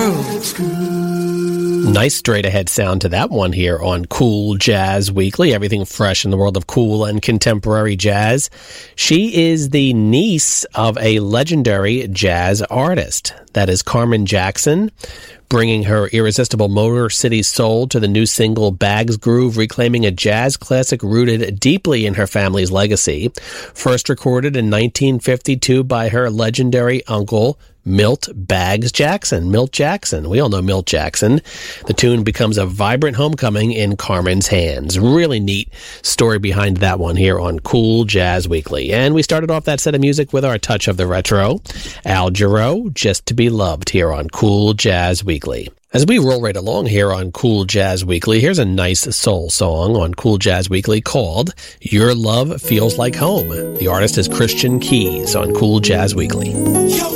Nice straight-ahead sound to that one here on Cool Jazz Weekly. Everything fresh in the world of cool and contemporary jazz. She is the niece of a legendary jazz artist. That is Carmen Jackson, bringing her irresistible Motor City soul to the new single Bags Groove, reclaiming a jazz classic rooted deeply in her family's legacy. First recorded in 1952 by her legendary uncle, Milt Bags Jackson. Milt Jackson. We all know Milt Jackson. The tune becomes a vibrant homecoming in Carmen's hands. Really neat story behind that one here on Cool Jazz Weekly. And we started off that set of music with our touch of the retro. Al Jarreau, Just to Be Loved, here on Cool Jazz Weekly. As we roll right along here on Cool Jazz Weekly, here's a nice soul song on Cool Jazz Weekly called Your Love Feels Like Home. The artist is Christian Keys on Cool Jazz Weekly.